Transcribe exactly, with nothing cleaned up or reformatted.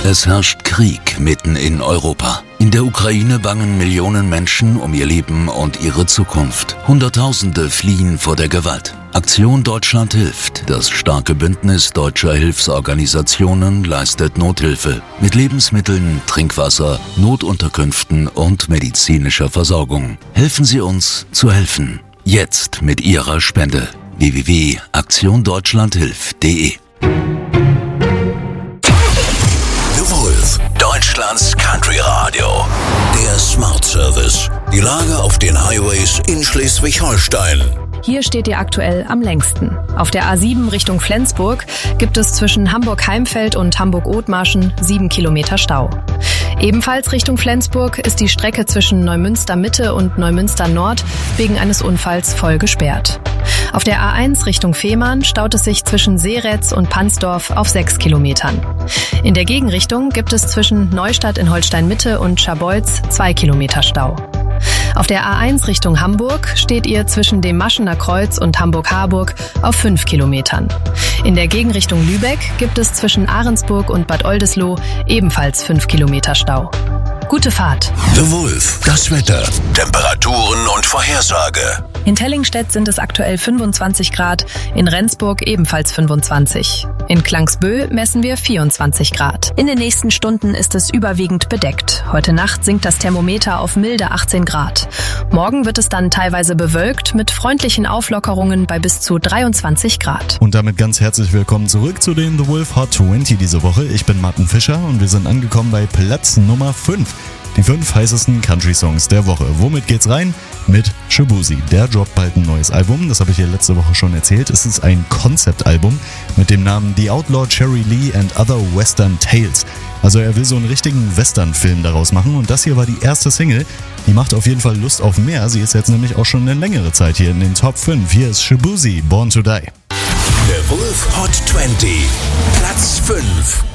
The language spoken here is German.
Es herrscht Krieg mitten in Europa. In der Ukraine bangen Millionen Menschen um ihr Leben und ihre Zukunft. Hunderttausende fliehen vor der Gewalt. Aktion Deutschland hilft. Das starke Bündnis deutscher Hilfsorganisationen leistet Nothilfe mit Lebensmitteln, Trinkwasser, Notunterkünften und medizinischer Versorgung. Helfen Sie uns zu helfen. Jetzt mit Ihrer Spende. w w w punkt aktion deutschland hilft punkt de The Wolf, Deutschlands Country Radio. Der Smart Service. Die Lage auf den Highways in Schleswig-Holstein. Hier steht ihr aktuell am längsten. Auf der A sieben Richtung Flensburg gibt es zwischen Hamburg-Heimfeld und Hamburg-Othmarschen sieben Kilometer Stau. Ebenfalls Richtung Flensburg ist die Strecke zwischen Neumünster Mitte und Neumünster Nord wegen eines Unfalls voll gesperrt. Auf der A eins Richtung Fehmarn staut es sich zwischen Seretz und Pansdorf auf sechs Kilometern. In der Gegenrichtung gibt es zwischen Neustadt in Holstein-Mitte und Scharbeutz zwei Kilometer Stau. Auf der A eins Richtung Hamburg steht ihr zwischen dem Maschener Kreuz und Hamburg-Harburg auf fünf Kilometern. In der Gegenrichtung Lübeck gibt es zwischen Ahrensburg und Bad Oldesloe ebenfalls fünf Kilometer Stau. Gute Fahrt. The Wolf, das Wetter, Temperaturen und Vorhersage. In Tellingstedt sind es aktuell fünfundzwanzig Grad, in Rendsburg ebenfalls fünfundzwanzig. In Klangsbö messen wir vierundzwanzig Grad. In den nächsten Stunden ist es überwiegend bedeckt. Heute Nacht sinkt das Thermometer auf milde achtzehn Grad. Morgen wird es dann teilweise bewölkt mit freundlichen Auflockerungen bei bis zu dreiundzwanzig Grad. Und damit ganz herzlich willkommen zurück zu den The Wolf Hot zwanzig diese Woche. Ich bin Martin Fischer und wir sind angekommen bei Platz Nummer fünf. Die fünf heißesten Country-Songs der Woche. Womit geht's rein? Mit Shaboozey. Der droppt bald ein neues Album. Das habe ich hier letzte Woche schon erzählt. Es ist ein Konzeptalbum mit dem Namen The Outlaw Cherry Lee and Other Western Tales. Also er will so einen richtigen Western-Film daraus machen. Und das hier war die erste Single. Die macht auf jeden Fall Lust auf mehr. Sie ist jetzt nämlich auch schon eine längere Zeit hier in den Top fünf. Hier ist Shaboozey, Born to Die. The Wolf Hot zwanzig, Platz fünf.